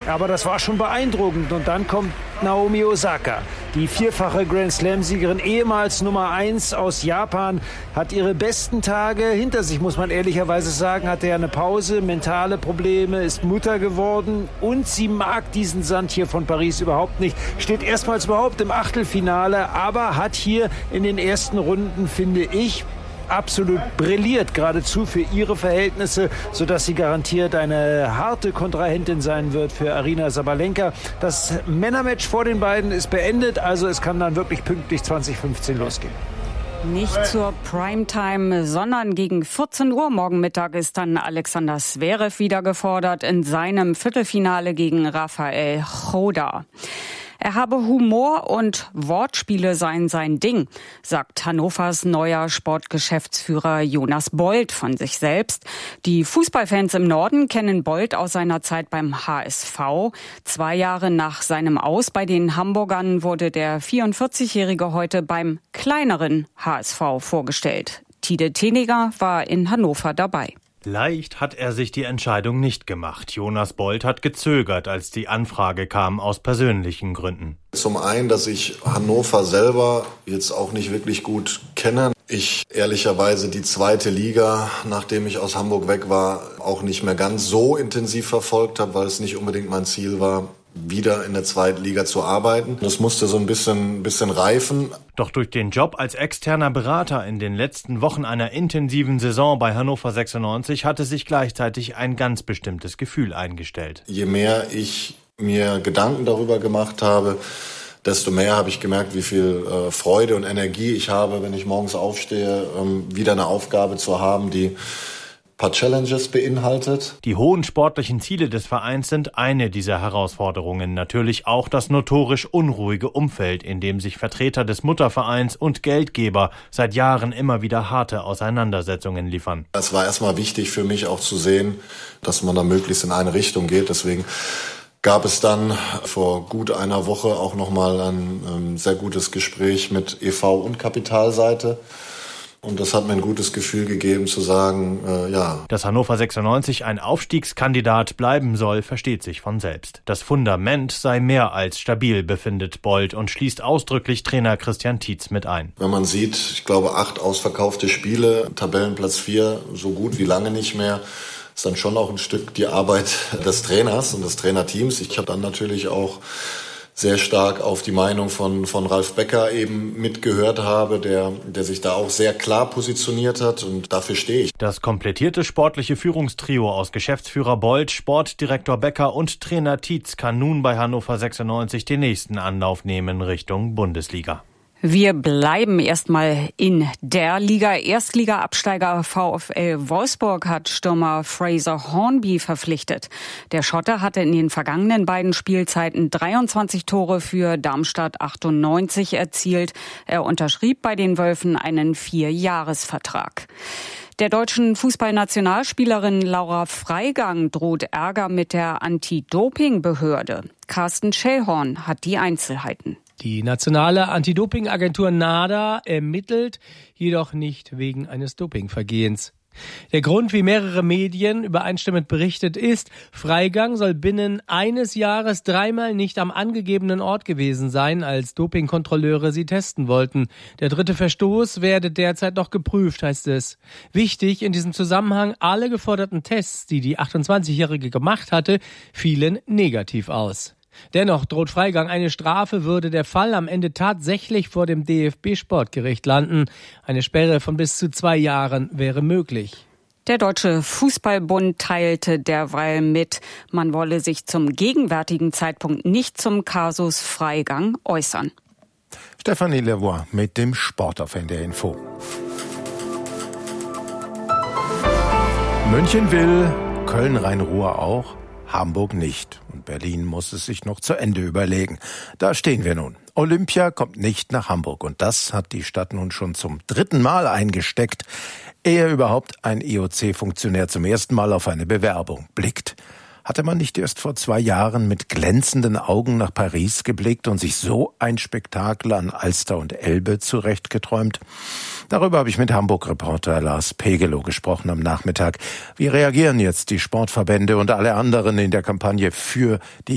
Aber das war schon beeindruckend. Und dann kommt Naomi Osaka, die vierfache Grand-Slam-Siegerin, ehemals Nummer 1 aus Japan, hat ihre besten Tage hinter sich, muss man ehrlicherweise sagen, hatte ja eine Pause, mentale Probleme, ist Mutter geworden und sie mag diesen Sand hier von Paris überhaupt nicht. Steht erstmals überhaupt im Achtelfinale, aber hat hier in den ersten Runden, finde ich, absolut brilliert, geradezu für ihre Verhältnisse, sodass sie garantiert eine harte Kontrahentin sein wird für Aryna Sabalenka. Das Männermatch vor den beiden ist beendet, also es kann dann wirklich pünktlich 2015 losgehen. Nicht zur Primetime, sondern gegen 14 Uhr morgen Mittag ist dann Alexander Zverev wieder gefordert in seinem Viertelfinale gegen Rafael Chodar. Er habe Humor und Wortspiele seien sein Ding, sagt Hannovers neuer Sportgeschäftsführer Jonas Bold von sich selbst. Die Fußballfans im Norden kennen Bold aus seiner Zeit beim HSV. 2 Jahre nach seinem Aus bei den Hamburgern wurde der 44-Jährige heute beim kleineren HSV vorgestellt. Tide Teniger war in Hannover dabei. Leicht hat er sich die Entscheidung nicht gemacht. Jonas Bold hat gezögert, als die Anfrage kam, aus persönlichen Gründen. Zum einen, dass ich Hannover selber jetzt auch nicht wirklich gut kenne. Ich ehrlicherweise die 2. Liga, nachdem ich aus Hamburg weg war, auch nicht mehr ganz so intensiv verfolgt habe, weil es nicht unbedingt mein Ziel war, wieder in der 2. Liga zu arbeiten. Das musste so ein bisschen reifen. Doch durch den Job als externer Berater in den letzten Wochen einer intensiven Saison bei Hannover 96 hatte sich gleichzeitig ein ganz bestimmtes Gefühl eingestellt. Je mehr ich mir Gedanken darüber gemacht habe, desto mehr habe ich gemerkt, wie viel Freude und Energie ich habe, wenn ich morgens aufstehe, wieder eine Aufgabe zu haben, die paar Challenges beinhaltet. Die hohen sportlichen Ziele des Vereins sind eine dieser Herausforderungen. Natürlich auch das notorisch unruhige Umfeld, in dem sich Vertreter des Muttervereins und Geldgeber seit Jahren immer wieder harte Auseinandersetzungen liefern. Es war erstmal wichtig für mich auch zu sehen, dass man da möglichst in eine Richtung geht. Deswegen gab es dann vor gut einer Woche auch nochmal ein sehr gutes Gespräch mit e.V. und Kapitalseite. Und das hat mir ein gutes Gefühl gegeben zu sagen, ja. Dass Hannover 96 ein Aufstiegskandidat bleiben soll, versteht sich von selbst. Das Fundament sei mehr als stabil, befindet Bold und schließt ausdrücklich Trainer Christian Tietz mit ein. Wenn man sieht, ich glaube 8 ausverkaufte Spiele, Tabellenplatz 4, so gut wie lange nicht mehr, ist dann schon auch ein Stück die Arbeit des Trainers und des Trainerteams. Ich habe dann natürlich auch sehr stark auf die Meinung von Ralf Becker eben mitgehört habe, der sich da auch sehr klar positioniert hat und dafür stehe ich. Das komplettierte sportliche Führungstrio aus Geschäftsführer Bold, Sportdirektor Becker und Trainer Tietz kann nun bei Hannover 96 den nächsten Anlauf nehmen Richtung Bundesliga. Wir bleiben erstmal in der Liga. Erstliga-Absteiger VfL Wolfsburg hat Stürmer Fraser Hornby verpflichtet. Der Schotte hatte in den vergangenen beiden Spielzeiten 23 Tore für Darmstadt 98 erzielt. Er unterschrieb bei den Wölfen einen 4-Jahres-Vertrag. Der deutschen Fußballnationalspielerin Laura Freigang droht Ärger mit der Anti-Doping-Behörde. Carsten Schellhorn hat die Einzelheiten. Die nationale Anti-Doping-Agentur NADA ermittelt, jedoch nicht wegen eines Dopingvergehens. Der Grund, wie mehrere Medien übereinstimmend berichtet, ist, Freigang soll binnen eines Jahres 3-mal nicht am angegebenen Ort gewesen sein, als Dopingkontrolleure sie testen wollten. Der 3. Verstoß werde derzeit noch geprüft, heißt es. Wichtig in diesem Zusammenhang, alle geforderten Tests, die die 28-Jährige gemacht hatte, fielen negativ aus. Dennoch droht Freigang eine Strafe, würde der Fall am Ende tatsächlich vor dem DFB-Sportgericht landen. Eine Sperre von bis zu 2 Jahren wäre möglich. Der Deutsche Fußballbund teilte derweil mit, man wolle sich zum gegenwärtigen Zeitpunkt nicht zum Kasus Freigang äußern. Stefanie Leroy mit dem Sport auf NDR Info. München will, Köln-Rhein-Ruhr auch, Hamburg nicht. Und Berlin muss es sich noch zu Ende überlegen. Da stehen wir nun. Olympia kommt nicht nach Hamburg. Und das hat die Stadt nun schon zum 3. Mal eingesteckt, ehe überhaupt ein IOC-Funktionär zum ersten Mal auf eine Bewerbung blickt. Hatte man nicht erst vor 2 Jahren mit glänzenden Augen nach Paris geblickt und sich so ein Spektakel an Alster und Elbe zurechtgeträumt? Darüber habe ich mit Hamburg-Reporter Lars Pegelow gesprochen am Nachmittag. Wie reagieren jetzt die Sportverbände und alle anderen in der Kampagne für die